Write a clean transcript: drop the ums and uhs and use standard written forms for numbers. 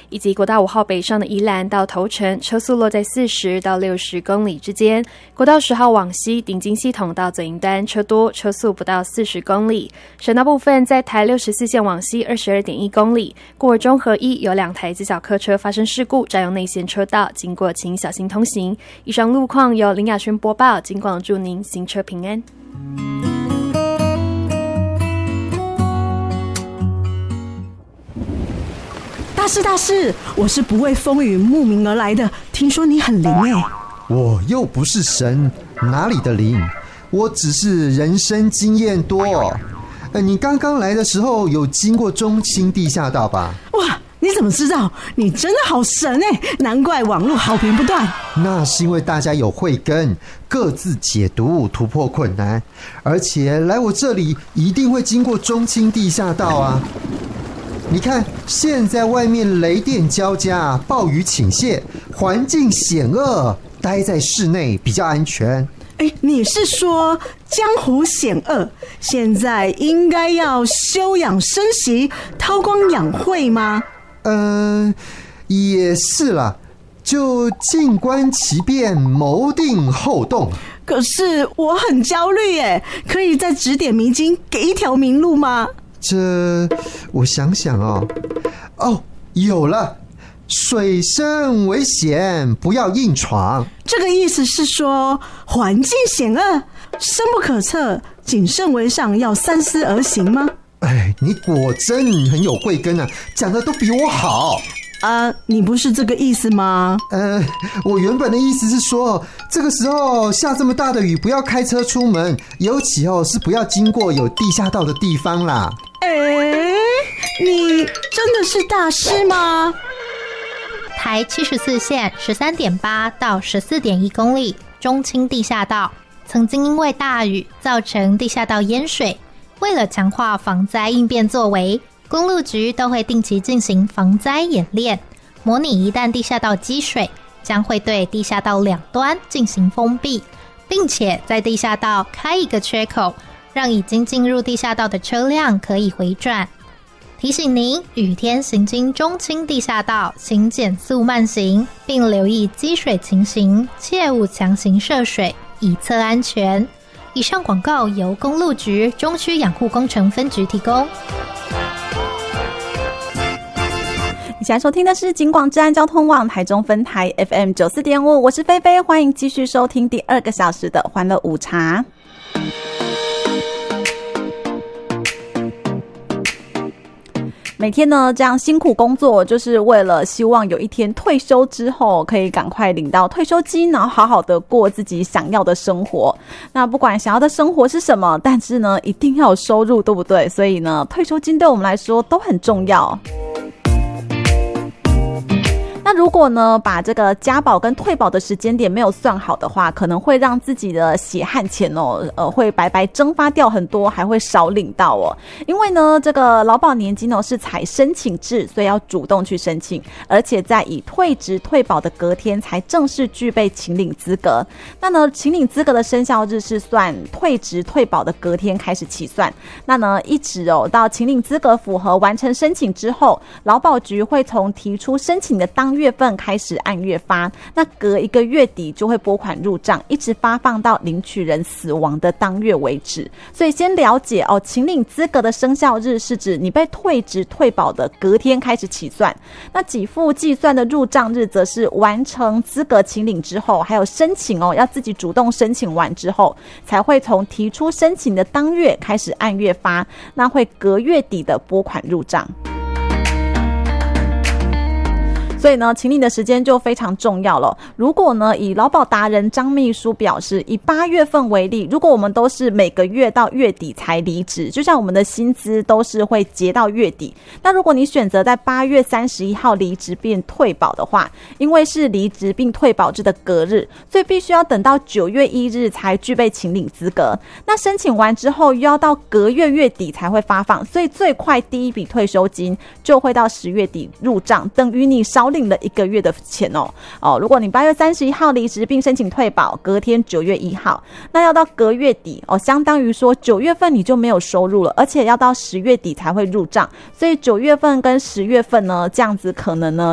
以及国道5号北上的宜兰到头城，车速落在40到60公里之间。国道10号往西顶金系统到左营端车多，车速不到40公里。省道部分在台64线往西 22.1 公里，过中和一有2台自小客车发生事故，占用内线车道，经过请小心通行。以上路况由林雅轩播报，金广祝您行车平安。 大师，我是不畏风雨慕名而来的，听说你很灵耶。 我又不是神，哪里的灵？我只是人生经验多。你刚刚来的时候有经过中清地下道吧？ 哇，你怎么知道？你真的好神耶，难怪网络好评不断。 那是因为大家有慧根，各自解读突破困难，而且来我这里一定会经过中清地下道啊。你看，现在外面雷电交加，暴雨倾泻，环境险恶，待在室内比较安全。 你是说江湖险恶，现在应该要休养生息，韬光养晦吗？ 也是啦，就静观其变，谋定后动。 可是我很焦虑耶，可以再指点迷津，给一条明路吗？ 我想想有了，水深危险，不要硬闯。 这个意思是说，环境险恶，深不可测，谨慎为上，要三思而行吗？ 你果真很有慧根啊，讲的都比我好。 你不是这个意思吗？ 我原本的意思是说，这个时候下这么大的雨，不要开车出门，尤其是不要经过有地下道的地方啦。 你真的是大师吗？ 台74线 13.8 到 14.1 公里中清地下道曾经因为大雨造成地下道淹水，为了强化防灾应变作为，公路局都会定期进行防灾演练，模拟一旦地下道积水，将会对地下道两端进行封闭，并且在地下道开一个缺口，让已经进入地下道的车辆可以回转。提醒您，雨天行经中清地下道，请减速慢行，并留意积水情形，切勿强行涉水，以策安全。以上广告由公路局中区养护工程分局提供。 你现在收听的是警广治安交通网台中分台 FM 94.5，我是菲菲，欢迎继续收听第2个小时的欢乐午茶。每天呢这样辛苦工作，就是为了希望有一天退休之后可以赶快领到退休金，然后好好的过自己想要的生活。那不管想要的生活是什么，但是呢一定要有收入，对不对？所以呢退休金对我们来说都很重要。那如果呢把这个加保跟退保的时间点没有算好的话，可能会让自己的血汗钱会白白蒸发掉很多，还会少领到哦。因为呢这个劳保年金是采申请制，所以要主动去申请，而且在以退职退保的隔天才正式具备请领资格。那呢请领资格的生效日是算退职退保的隔天开始起算。那呢一直到请领资格符合完成申请之后，劳保局会从提出申请的当月份开始按月发，那隔一个月底就会拨款入账，一直发放到领取人死亡的当月为止。所以先了解请领资格的生效日是指你被退职退保的隔天开始起算，那给付计算的入账日则是完成资格请领之后，还有申请要自己主动申请完之后，才会从提出申请的当月开始按月发，那会隔月底的拨款入账。所以呢请领的时间就非常重要了。如果呢以劳保达人张秘书表示，以8月份为例，如果我们都是每个月到月底才离职，就像我们的薪资都是会结到月底，那如果你选择在8月31号离职并退保的话，因为是离职并退保制的隔日，所以必须要等到9月1日才具备请领资格。那申请完之后又要到隔月月底才会发放，所以最快第一笔退休金就会到10月底入账，等于你少领了1个月的钱如果你8月31号离职并申请退保，隔天9月1号，那要到隔月底相当于说9月份你就没有收入了，而且要到10月底才会入账，所以9月份跟10月份呢，这样子可能呢